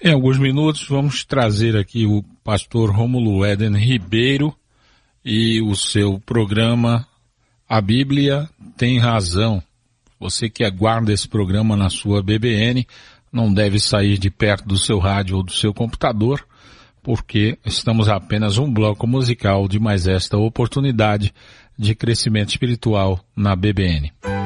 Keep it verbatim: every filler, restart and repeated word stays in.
Em alguns minutos vamos trazer aqui o pastor Rômulo Éden Ribeiro e o seu programa A Bíblia Tem Razão. Você que aguarda esse programa na sua B B N não deve sair de perto do seu rádio ou do seu computador, porque estamos a apenas um bloco musical de mais esta oportunidade de crescimento espiritual na B B N.